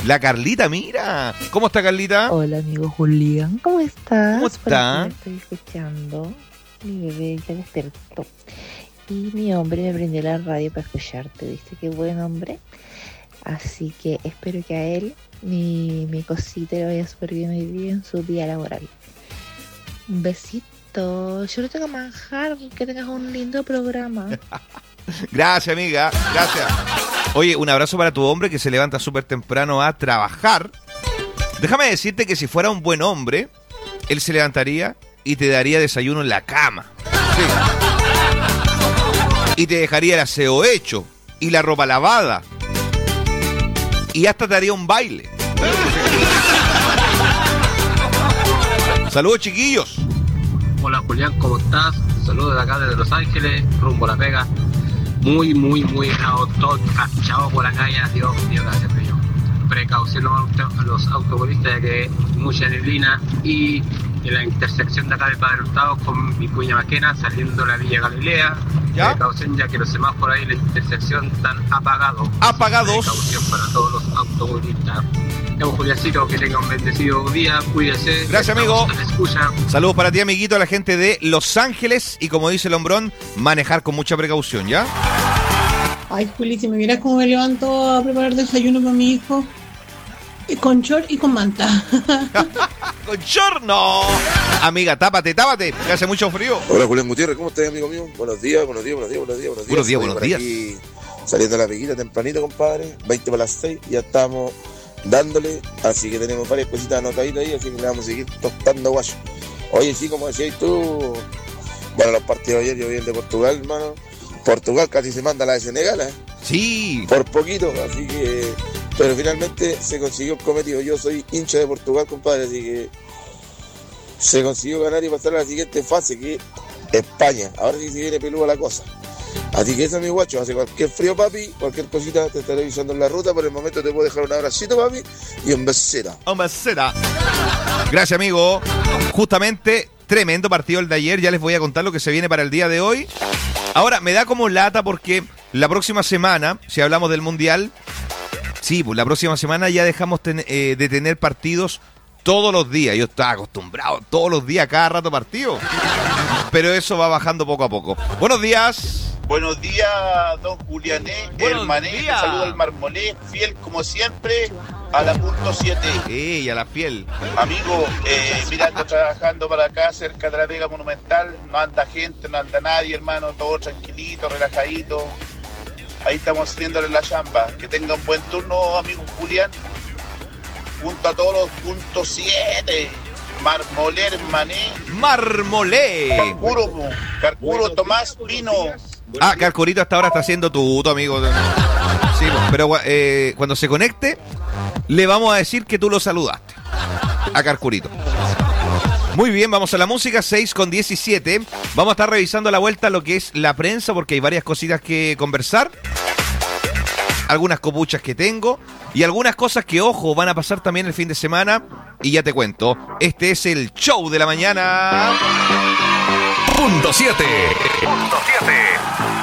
La Carlita, mira. ¿Cómo está, Carlita? Hola, amigo Julián. ¿Cómo estás? ¿Cómo está? Por aquí me estoy escuchando. Mi bebé ya despertó. Y mi hombre me prendió la radio para escucharte. ¿Viste qué buen hombre? Así que espero que a él, mi cosita, le vaya súper bien hoy día en su día laboral. Un besito. Yo no tengo manjar. Que tengas un lindo programa. Gracias, amiga. Gracias. Oye, un abrazo para tu hombre que se levanta súper temprano a trabajar. Déjame decirte que si fuera un buen hombre, él se levantaría y te daría desayuno en la cama. Sí. Y te dejaría el aseo hecho y la ropa lavada. Y hasta te haría un baile. Saludos, chiquillos. Hola, Julián, ¿cómo estás? Saludos de acá desde Los Ángeles, rumbo a La Vega. Muy todo cachado por la calle. Dios mío, gracias, Dios. Precaución a los automovilistas, ya que mucha neblina. Y en la intersección de acá de Padre Hurtado con mi cuña Maquena, saliendo de la Villa Galilea. ¿Ya? Precaución, ya que los semáforos ahí en la intersección están apagados. Apagados. Precaución para todos los automovilistas. Juliancito, que tenga un bendecido día, cuídese. Gracias, amigo. Escucha. Saludos para ti, amiguito, a la gente de Los Ángeles. Y como dice el hombrón, manejar con mucha precaución, ¿ya? Ay, Juli, si me vieras cómo me levanto a preparar desayuno para mi hijo. Con short y con manta. ¡Con short! ¡No! Amiga, tápate, que hace mucho frío. Hola, Julián Gutiérrez, ¿cómo estás, amigo mío? Buenos días. Buenos días. Aquí saliendo a la peguita tempranito, compadre. 20 para las 6, ya estamos dándole. Así que tenemos varias cositas anotaditas ahí, así que le vamos a seguir tostando, guayo. Oye, sí, como decías tú, bueno, los partidos de ayer, yo vi el de Portugal, hermano. Portugal casi se manda a la de Senegal, ¿eh? Sí. Por poquito, así que... Pero finalmente se consiguió el cometido. Yo soy hincha de Portugal, compadre, así que se consiguió ganar y pasar a la siguiente fase, que es España. Ahora sí se viene peluda la cosa. Así que eso, mi guacho, hace cualquier frío, papi, cualquier cosita te estaré avisando en la ruta. Por el momento te puedo dejar un abracito, papi, y un besera. Un besera. Gracias, amigo. Justamente, tremendo partido el de ayer. Ya les voy a contar lo que se viene para el día de hoy. Ahora, me da como lata porque la próxima semana, si hablamos del Mundial... Sí, pues la próxima semana ya dejamos de tener partidos todos los días. Yo estaba acostumbrado todos los días, cada rato partido. Pero eso va bajando poco a poco. Buenos días. Buenos días, don Juliané, hermané. Te saludo al Marmolé, fiel como siempre a la punto 7. Y a la fiel. Amigo, mira, ando trabajando para acá, cerca de la Vega Monumental. No anda gente, no anda nadie, hermano. Todo tranquilito, relajadito. Ahí estamos haciéndole la chamba. Que tenga un buen turno, amigo Julián. Junto a todos los puntos 7. Marmolé, hermané. Marmolé. Carcuro, Tomás, Pino. Ah, Carcurito hasta ahora está haciendo tu amigo. Sí, pero cuando se conecte, le vamos a decir que tú lo saludaste. A Carcurito. Muy bien, vamos a la música, 6:17. Vamos a estar revisando a la vuelta lo que es la prensa, porque hay varias cositas que conversar. Algunas copuchas que tengo y algunas cosas que, ojo, van a pasar también el fin de semana. Y ya te cuento, este es el show de la mañana. Punto 7.